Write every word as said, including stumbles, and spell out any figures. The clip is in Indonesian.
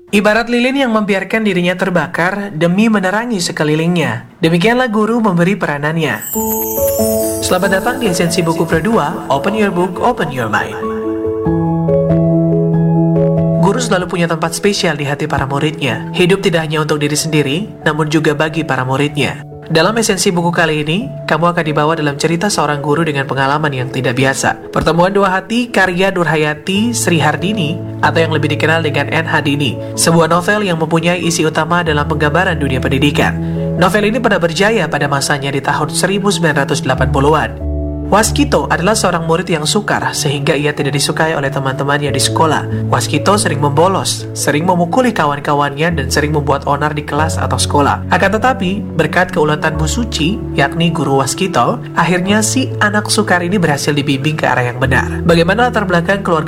Ibarat lilin yang membiarkan dirinya terbakar demi menerangi sekelilingnya. Demikianlah guru memberi peranannya. Selamat datang di Esensi Buku Pro dua, Open Your Book, Open Your Mind. Guru selalu punya tempat spesial di hati para muridnya. Hidup tidak hanya untuk diri sendiri, namun juga bagi para muridnya. Dalam esensi buku kali ini, kamu akan dibawa dalam cerita seorang guru dengan pengalaman yang tidak biasa. Pertemuan Dua Hati karya Nurhayati Sri Hardini atau yang lebih dikenal dengan N Hadini, sebuah novel yang mempunyai isi utama dalam penggambaran dunia pendidikan. Novel ini pernah berjaya pada masanya di tahun seribu sembilan ratus delapan puluhan. Waskito adalah seorang murid yang sukar sehingga ia tidak disukai oleh teman-temannya di sekolah. Waskito sering membolos, sering memukuli kawan-kawannya dan sering membuat onar di kelas atau sekolah. Akan tetapi, berkat keuletan Bu Suci, yakni guru Waskito, akhirnya si anak sukar ini berhasil dibimbing ke arah yang benar. Bagaimana latar belakang keluarga